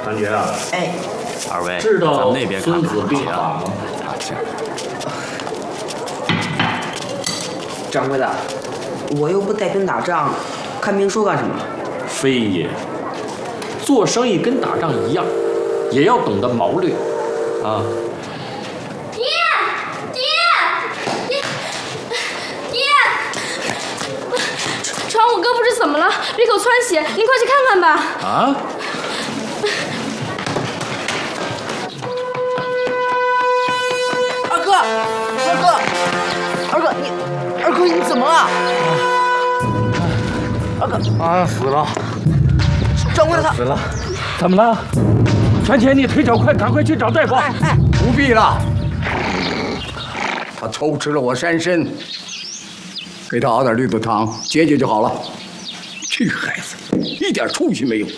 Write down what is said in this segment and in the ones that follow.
传觉啊， 哎， 二位知道咱们那边看孙子兵看法吗？ 掌柜的，我又不带兵打仗，看兵书干什么？ 非也，做生意跟打仗一样，也要懂得谋略啊。 爹，传我哥不知怎么了，鼻口窜血，您快去看看吧。 啊？ 二哥，你怎么了？二哥， 啊，死了！ 掌柜的他死了！ 怎么了？传钱，你腿脚快，赶快去找大夫。 不必了，他偷吃了我山参，给他熬点绿豆汤解解就好了。这孩子一点出息没有。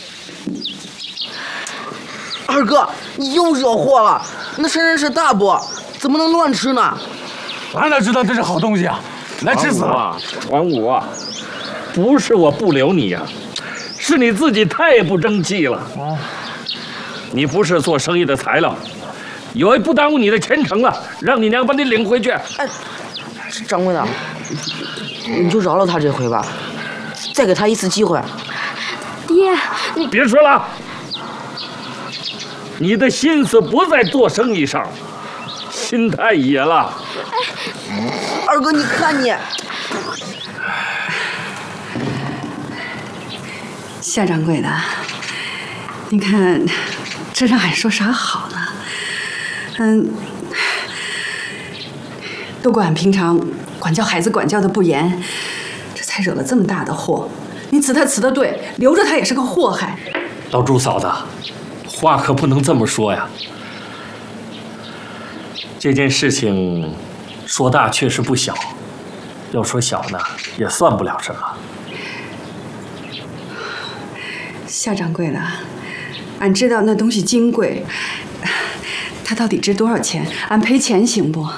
二哥，你又惹祸了！那参参是大补，怎么能乱吃呢？ 俺哪知道这是好东西啊！来吃死了！ 传我，不是我不留你呀，是你自己太不争气了。你不是做生意的材料，以为不耽误你的前程了，让你娘把你领回去。 哎，掌柜的，你就饶了他这回吧，再给他一次机会。 爹， 你别说了，你的心思不在做生意上，心太野了。 二哥，你看你， 夏掌柜的，你看这让俺说啥好呢？都怪俺平常管教孩子管教的不严，这才惹了这么大的祸。你辞他辞得对，留着他也是个祸害。 老朱嫂子，话可不能这么说呀。这件事情说大确实不小，要说小呢，也算不了什么。 夏掌柜的，俺知道那东西金贵，它到底值多少钱？俺赔钱行不？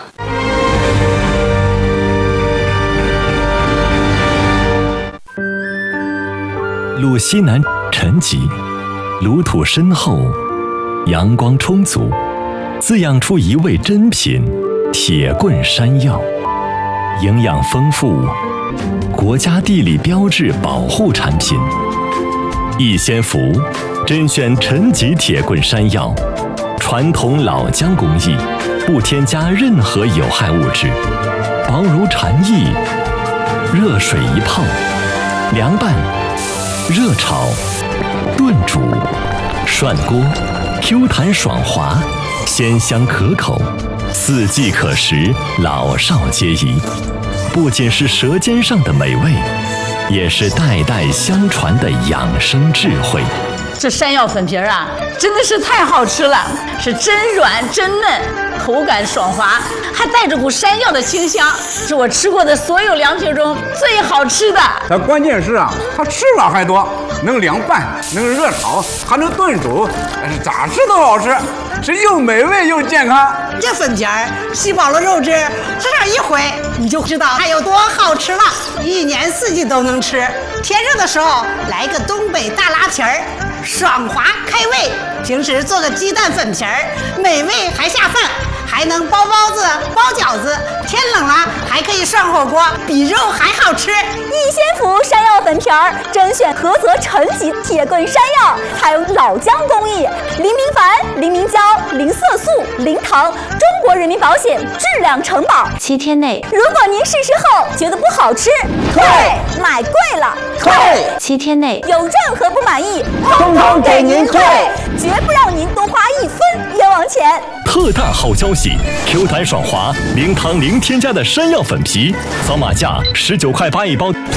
路西南沉积，炉土深厚，阳光充足，滋养出一味珍品——铁棍山药，营养丰富，国家地理标志保护产品。逸仙福甄选陈级铁棍山药，传统老姜工艺，不添加任何有害物质，薄如蝉翼，热水一泡，凉拌、热炒、炖煮、涮锅，Q 弹爽滑，鲜香可口，四季可食，老少皆宜。不仅是舌尖上的美味，也是代代相传的养生智慧。 这山药粉皮儿啊，真的是太好吃了，是真软真嫩，口感爽滑，还带着股山药的清香，是我吃过的所有凉皮中最好吃的。 它关键是啊，它吃法还多，能凉拌，能热炒，还能炖煮，咋吃都好吃，是又美味又健康。 这粉皮儿吸饱了肉汁，吃上一回你就知道它有多好吃了，一年四季都能吃。天热的时候来个东北大拉皮儿，爽滑开胃。平时做个鸡蛋粉皮儿，美味还下饭，还能包包子、包饺子。天冷了还可以涮火锅，比肉还好吃。 逸仙福山药粉皮儿甄选菏泽陈级铁棍山药，采用老姜工艺，零明矾、零明胶、零色素、零糖，中国人民保险质量承保，7天内。如果您试试后觉得不好吃，退；买贵了，退；7天内有任何不满意，通通给您退，绝不让您多花1分冤枉钱。 特大好消息 ！Q 弹爽滑、零糖零添加的山药粉皮，扫码价19块8一包。